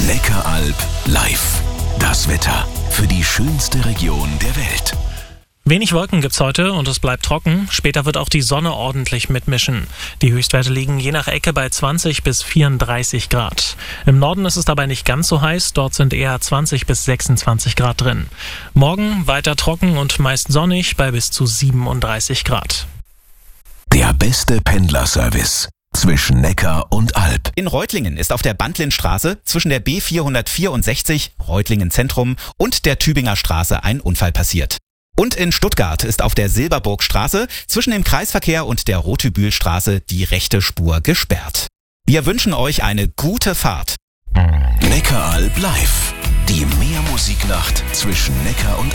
Neckaralb live. Das Wetter für die schönste Region der Welt. Wenig Wolken gibt's heute und es bleibt trocken. Später wird auch die Sonne ordentlich mitmischen. Die Höchstwerte liegen je nach Ecke bei 20 bis 34 Grad. Im Norden ist es dabei nicht ganz so heiß, dort sind eher 20 bis 26 Grad drin. Morgen weiter trocken und meist sonnig bei bis zu 37 Grad. Der beste Pendlerservice zwischen Neckar und Alb. In Reutlingen ist auf der Bandlinstraße zwischen der B464 Reutlingen Zentrum und der Tübinger Straße ein Unfall passiert. Und in Stuttgart ist auf der Silberburgstraße zwischen dem Kreisverkehr und der Rotübülstraße die rechte Spur gesperrt. Wir wünschen euch eine gute Fahrt. Neckaralb live. Die Meermusiknacht zwischen Neckar und